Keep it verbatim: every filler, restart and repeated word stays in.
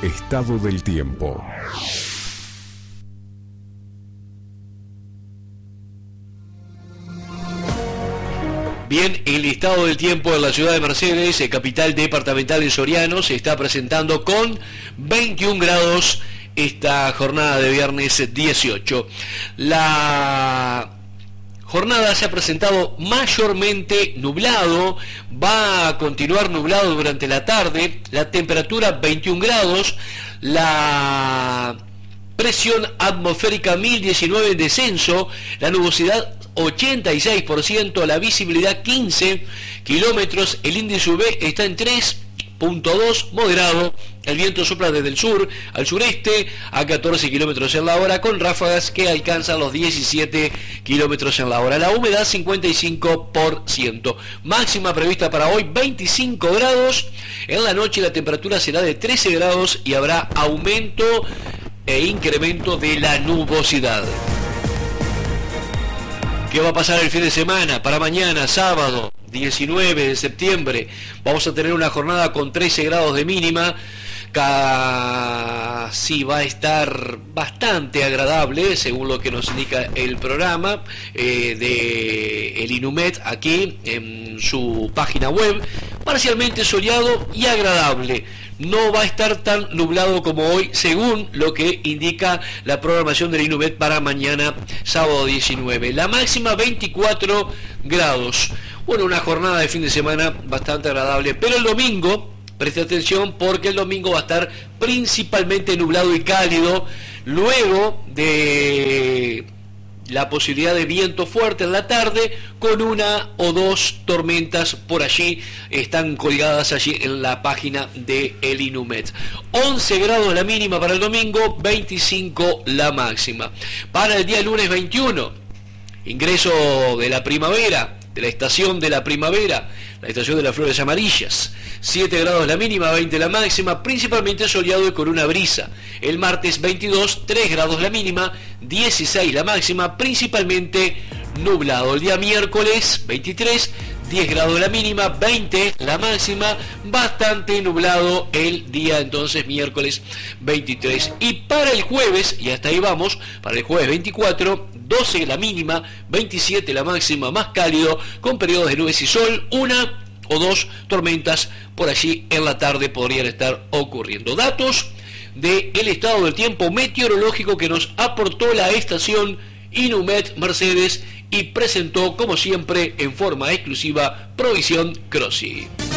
Estado del tiempo. Bien, el estado del tiempo en la ciudad de Mercedes, capital departamental en Soriano, se está presentando con veintiún grados esta jornada de viernes dieciocho. La jornada se ha presentado mayormente nublado, va a continuar nublado durante la tarde, la temperatura veintiún grados, la presión atmosférica mil diecinueve en descenso, la nubosidad ochenta y seis por ciento, la visibilidad quince kilómetros, el índice U V está en tres punto dos, moderado, el viento sopla desde el sur al sureste a catorce kilómetros en la hora, con ráfagas que alcanzan los diecisiete kilómetros en la hora, la humedad cincuenta y cinco por ciento, máxima prevista para hoy veinticinco grados, en la noche la temperatura será de trece grados y habrá aumento e incremento de la nubosidad. ¿Qué va a pasar el fin de semana? Para mañana, sábado, diecinueve de septiembre, vamos a tener una jornada con trece grados de mínima, casi va a estar bastante agradable, según lo que nos indica el programa eh, de el INUMED aquí en su página web, parcialmente soleado y agradable. No va a estar tan nublado como hoy, según lo que indica la programación del INUMED para mañana, sábado diecinueve. La máxima veinticuatro grados. Bueno, una jornada de fin de semana bastante agradable, pero el domingo, preste atención porque el domingo va a estar principalmente nublado y cálido, luego de la posibilidad de viento fuerte en la tarde, con una o dos tormentas por allí, están colgadas allí en la página de el INUMED. once grados la mínima para el domingo, veinticinco la máxima. Para el día lunes veintiuno, ingreso de la primavera, de la estación de la primavera, la estación de las flores amarillas. siete grados la mínima, veinte la máxima, principalmente soleado y con una brisa. El martes veintidós, tres grados la mínima, dieciséis la máxima, principalmente nublado. El día miércoles veintitrés, diez grados la mínima, veinte la máxima, bastante nublado el día entonces miércoles veintitrés. Y para el jueves, y hasta ahí vamos, para el jueves veinticuatro, doce la mínima, veintisiete la máxima, más cálido, con periodos de nubes y sol, una o dos tormentas por allí en la tarde podrían estar ocurriendo. Datos del estado del tiempo meteorológico que nos aportó la estación INUMED Mercedes y presentó, como siempre, en forma exclusiva, Provisión Crossi.